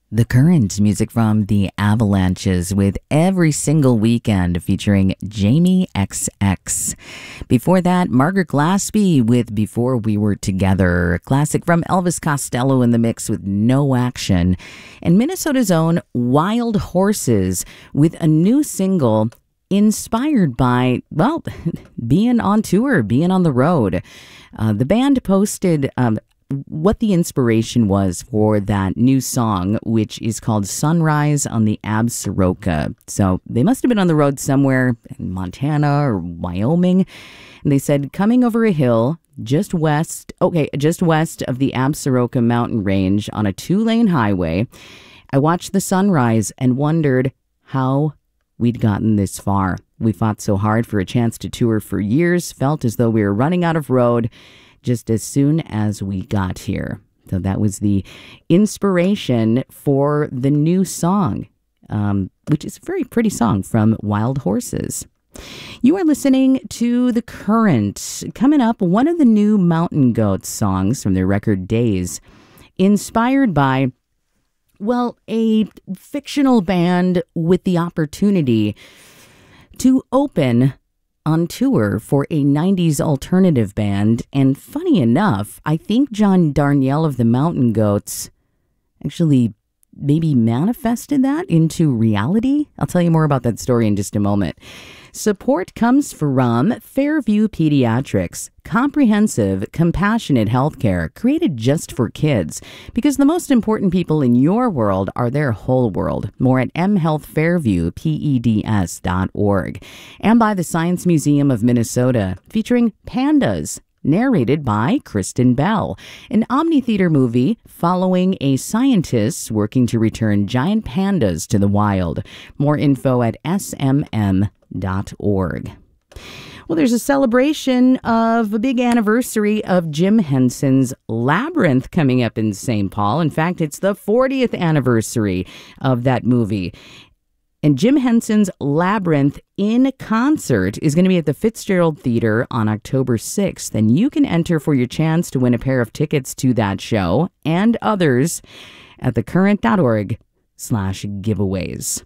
The Current, music from the Avalanches, with Every Single Weekend featuring Jamie XX. Before that, Margaret Glaspie with Before We Were Together, a classic from Elvis Costello in the mix with No Action. And Minnesota's own Wild Horses with a new single inspired by, well, being on tour, being on the road. The band posted what the inspiration was for that new song, which is called Sunrise on the Absaroka. So they must have been on the road somewhere in Montana or Wyoming. And they said, coming over a hill just west of the Absaroka mountain range on a 2-lane highway, I watched the sunrise and wondered how we'd gotten this far. We fought so hard for a chance to tour for years, felt as though we were running out of road just as soon as we got here. So that was the inspiration for the new song, which is a very pretty song from Wild Horses. You are listening to The Current. Coming up, one of the new Mountain Goats songs from their record Days, inspired by, well, a fictional band with the opportunity to open on tour for a 90s alternative band. And funny enough, I think John Darnielle of the Mountain Goats actually maybe manifested that into reality. I'll tell you more about that story in just a moment. Support comes from Fairview Pediatrics, comprehensive, compassionate healthcare created just for kids, because the most important people in your world are their whole world. More at mhealthfairviewpeds.org. And by the Science Museum of Minnesota, featuring pandas, narrated by Kristen Bell, an Omni Theater movie following a scientist working to return giant pandas to the wild. More info at smm.org. Well, there's a celebration of a big anniversary of Jim Henson's Labyrinth coming up in St. Paul. In fact, it's the 40th anniversary of that movie. And Jim Henson's Labyrinth in concert is going to be at the Fitzgerald Theater on October 6th. And you can enter for your chance to win a pair of tickets to that show and others at thecurrent.org/giveaways.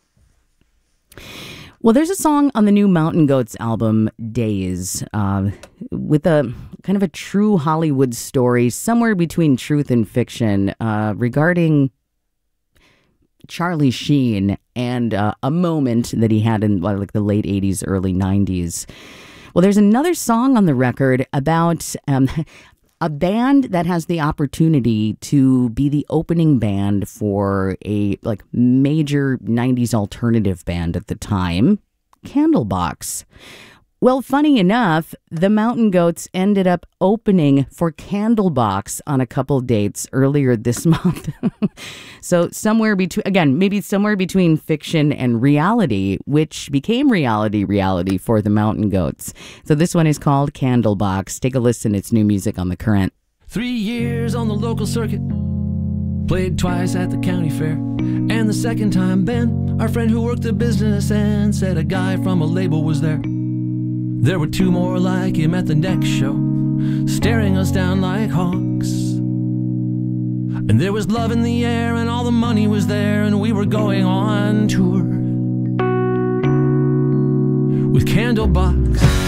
Well, there's a song on the new Mountain Goats album, Days, with a kind of a true Hollywood story, somewhere between truth and fiction, regarding Charlie Sheen and a moment that he had in like the late 80s, early 90s. Well, there's another song on the record about a band that has the opportunity to be the opening band for a like major 90s alternative band at the time, Candlebox. Well, funny enough, the Mountain Goats ended up opening for Candlebox on a couple dates earlier this month. So somewhere between, again, maybe somewhere between fiction and reality, which became reality for the Mountain Goats. So this one is called Candlebox. Take a listen. It's new music on The Current. 3 years on the local circuit, played twice at the county fair, and the second time Ben, our friend who worked the business end, said a guy from a label was there. There were 2 more like him at the next show, staring us down like hawks. And there was love in the air and all the money was there, and we were going on tour with Candlebox.